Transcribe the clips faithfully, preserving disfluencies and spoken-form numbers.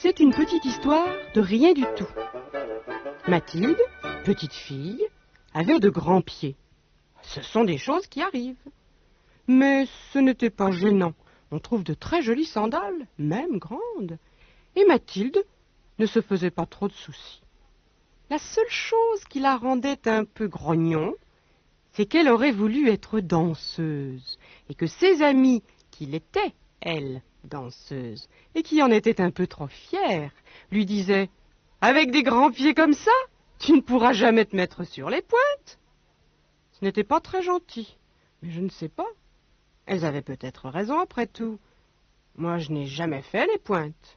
C'est une petite histoire de rien du tout. Mathilde, petite fille, avait de grands pieds. Ce sont des choses qui arrivent. Mais ce n'était pas gênant. On trouve de très jolies sandales, même grandes. Et Mathilde ne se faisait pas trop de soucis. La seule chose qui la rendait un peu grognon, c'est qu'elle aurait voulu être danseuse, et que ses amis, qui l'étaient, elle, danseuse, et qui en étaient un peu trop fiers, lui disaient « Avec des grands pieds comme ça, tu ne pourras jamais te mettre sur les pointes !» Ce n'était pas très gentil, mais je ne sais pas. Elles avaient peut-être raison après tout. Moi, je n'ai jamais fait les pointes.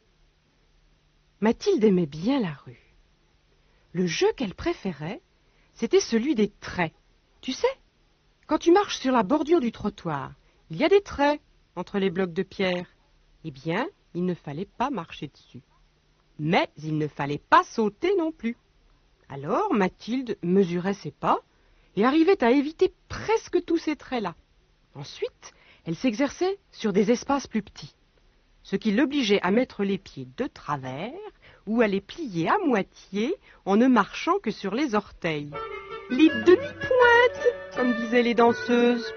Mathilde aimait bien la rue. Le jeu qu'elle préférait, c'était celui des traits. Tu sais, quand tu marches sur la bordure du trottoir, il y a des traits entre les blocs de pierre. Eh bien, il ne fallait pas marcher dessus. Mais il ne fallait pas sauter non plus. Alors Mathilde mesurait ses pas et arrivait à éviter presque tous ces traits-là. Ensuite, elle s'exerçait sur des espaces plus petits, ce qui l'obligeait à mettre les pieds de travers ou à les plier à moitié en ne marchant que sur les orteils. Les demi-pointes, comme disaient les danseuses.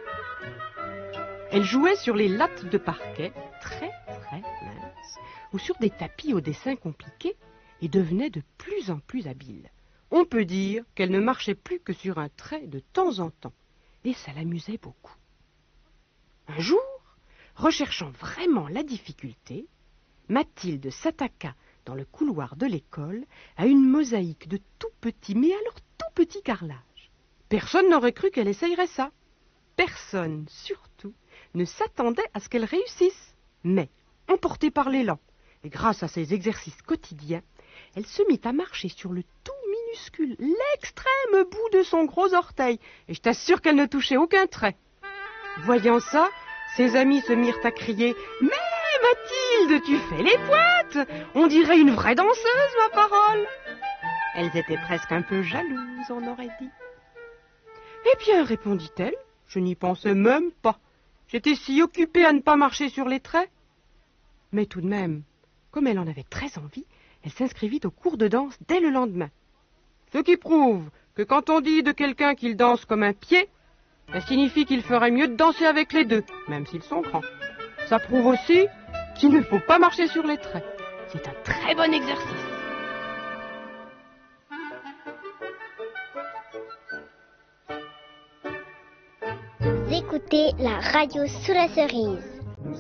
Elle jouait sur les lattes de parquet, très très minces, ou sur des tapis au dessin compliqué, et devenait de plus en plus habile. On peut dire qu'elle ne marchait plus que sur un trait de temps en temps, et ça l'amusait beaucoup. Un jour, recherchant vraiment la difficulté, Mathilde s'attaqua dans le couloir de l'école à une mosaïque de tout petits, mais alors tout petits carrelages. Personne n'aurait cru qu'elle essayerait ça. Personne, surtout, ne s'attendait à ce qu'elle réussisse. Mais, emportée par l'élan, et grâce à ses exercices quotidiens, elle se mit à marcher sur le tout minuscule, l'extrême bout de son gros orteil, et je t'assure qu'elle ne touchait aucun trait. Voyant ça, ses amis se mirent à crier « Mais Mathilde, tu fais les pointes! On dirait une vraie danseuse, ma parole !» Elles étaient presque un peu jalouses, on aurait dit. « Eh bien, répondit-elle, je n'y pensais même pas. J'étais si occupée à ne pas marcher sur les traits. » Mais tout de même, comme elle en avait très envie, elle s'inscrivit au cours de danse dès le lendemain. Ce qui prouve que quand on dit de quelqu'un qu'il danse comme un pied, ça signifie qu'il ferait mieux de danser avec les deux, même s'ils sont grands. Ça prouve aussi qu'il ne faut pas marcher sur les traits. C'est un très bon exercice. Vous écoutez la radio sous la cerise.